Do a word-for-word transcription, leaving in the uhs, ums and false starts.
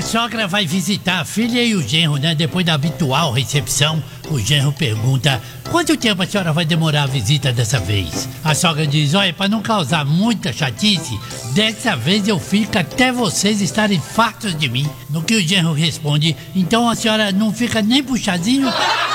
sogra vai visitar a filha e o genro, né? Depois da habitual recepção, o genro pergunta: quanto tempo a senhora vai demorar a visita dessa vez? A sogra diz: olha, para não causar muita chatice, dessa vez eu fico até vocês estarem fartos de mim. No que o genro responde: então a senhora não fica nem puxadinho?